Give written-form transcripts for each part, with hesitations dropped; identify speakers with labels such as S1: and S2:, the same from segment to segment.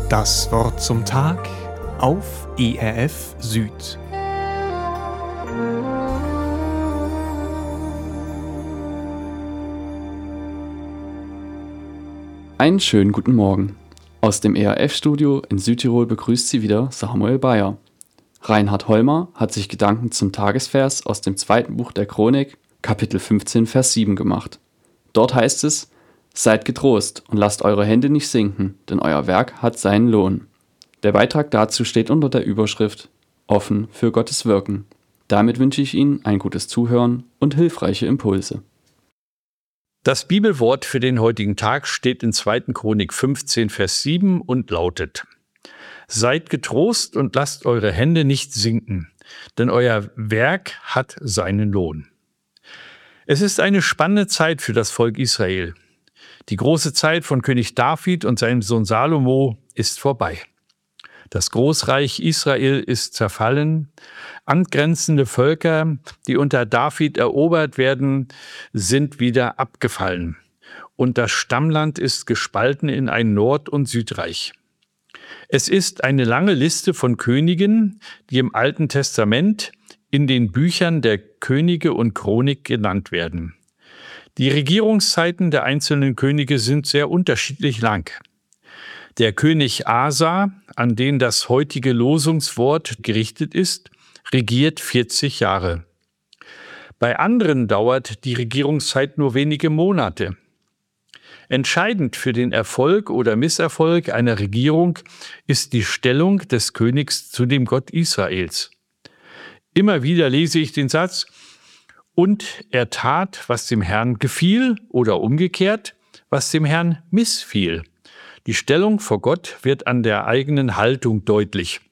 S1: Das Wort zum Tag auf ERF Süd.
S2: Einen schönen guten Morgen. Aus dem ERF-Studio in Südtirol begrüßt Sie wieder Samuel Bayer. Reinhard Holmer hat sich Gedanken zum Tagesvers aus dem 2. Buch der Chronik, Kapitel 15, Vers 7 gemacht. Dort heißt es: Seid getrost und lasst eure Hände nicht sinken, denn euer Werk hat seinen Lohn. Der Beitrag dazu steht unter der Überschrift Offen für Gottes Wirken. Damit wünsche ich Ihnen ein gutes Zuhören und hilfreiche Impulse.
S3: Das Bibelwort für den heutigen Tag steht in 2. Chronik 15, Vers 7 und lautet: Seid getrost und lasst eure Hände nicht sinken, denn euer Werk hat seinen Lohn. Es ist eine spannende Zeit für das Volk Israel. Die große Zeit von König David und seinem Sohn Salomo ist vorbei. Das Großreich Israel ist zerfallen. Angrenzende Völker, die unter David erobert werden, sind wieder abgefallen. Und das Stammland ist gespalten in ein Nord- und Südreich. Es ist eine lange Liste von Königen, die im Alten Testament in den Büchern der Könige und Chronik genannt werden. Die Regierungszeiten der einzelnen Könige sind sehr unterschiedlich lang. Der König Asa, an den das heutige Losungswort gerichtet ist, regiert 40 Jahre. Bei anderen dauert die Regierungszeit nur wenige Monate. Entscheidend für den Erfolg oder Misserfolg einer Regierung ist die Stellung des Königs zu dem Gott Israels. Immer wieder lese ich den Satz: Und er tat, was dem Herrn gefiel, oder umgekehrt, was dem Herrn missfiel. Die Stellung vor Gott wird an der eigenen Haltung deutlich.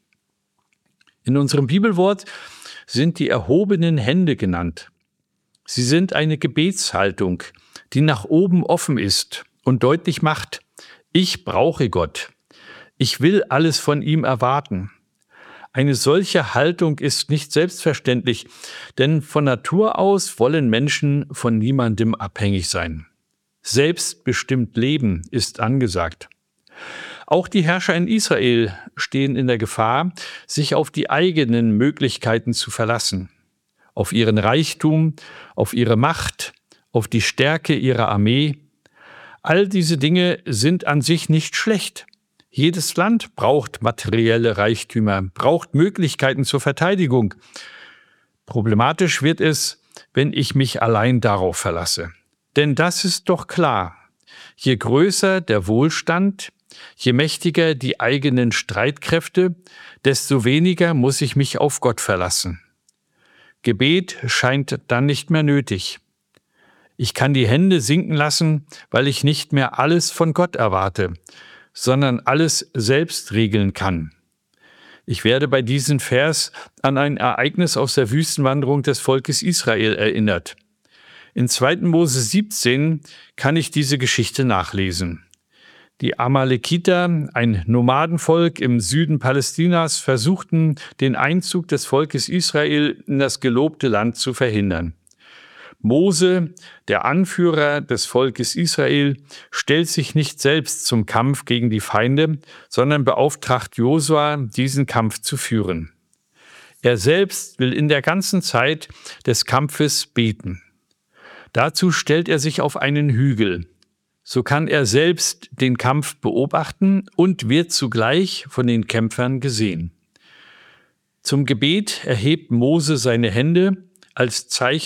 S3: In unserem Bibelwort sind die erhobenen Hände genannt. Sie sind eine Gebetshaltung, die nach oben offen ist und deutlich macht: Ich brauche Gott. Ich will alles von ihm erwarten. Eine solche Haltung ist nicht selbstverständlich, denn von Natur aus wollen Menschen von niemandem abhängig sein. Selbstbestimmt leben ist angesagt. Auch die Herrscher in Israel stehen in der Gefahr, sich auf die eigenen Möglichkeiten zu verlassen, auf ihren Reichtum, auf ihre Macht, auf die Stärke ihrer Armee. All diese Dinge sind an sich nicht schlecht. Jedes Land braucht materielle Reichtümer, braucht Möglichkeiten zur Verteidigung. Problematisch wird es, wenn ich mich allein darauf verlasse. Denn das ist doch klar: Je größer der Wohlstand, je mächtiger die eigenen Streitkräfte, desto weniger muss ich mich auf Gott verlassen. Gebet scheint dann nicht mehr nötig. Ich kann die Hände sinken lassen, weil ich nicht mehr alles von Gott erwarte, sondern alles selbst regeln kann. Ich werde bei diesem Vers an ein Ereignis aus der Wüstenwanderung des Volkes Israel erinnert. In 2. Mose 17 kann ich diese Geschichte nachlesen. Die Amalekiter, ein Nomadenvolk im Süden Palästinas, versuchten, den Einzug des Volkes Israel in das gelobte Land zu verhindern. Mose, der Anführer des Volkes Israel, stellt sich nicht selbst zum Kampf gegen die Feinde, sondern beauftragt Josua, diesen Kampf zu führen. Er selbst will in der ganzen Zeit des Kampfes beten. Dazu stellt er sich auf einen Hügel. So kann er selbst den Kampf beobachten und wird zugleich von den Kämpfern gesehen. Zum Gebet erhebt Mose seine Hände als Zeichen